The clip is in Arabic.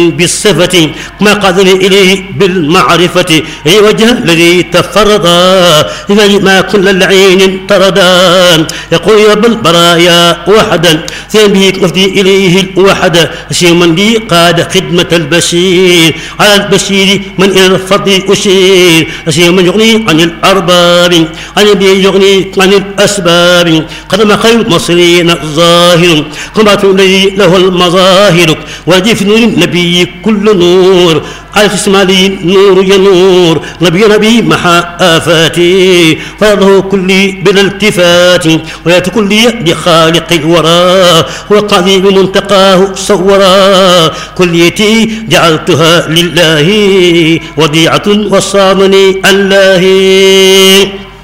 بالصفة ما قادني إليه بالمعرفة أي وجه الذي تفردا ما كل العين تردا يقول يا رب البرايا وحدا ثاني نفدي إليه الوحد أشير من لي قاد خدمة البشير على البشير من إلى الفضل أشير أشير من يغني عن الأرباب عن الذي يغني عن الأسباب قدم خير المصريين الظاهر قمت الذي له المظاهر وجف نور النبي كل نور على اسمالي نور ينور نبي محا آفاتي فرضه كلي بلا التفات ويات كلي بخالق الورى وقضي بمنتقاه صورا كليتي جعلتها لله وديعة وصامني الله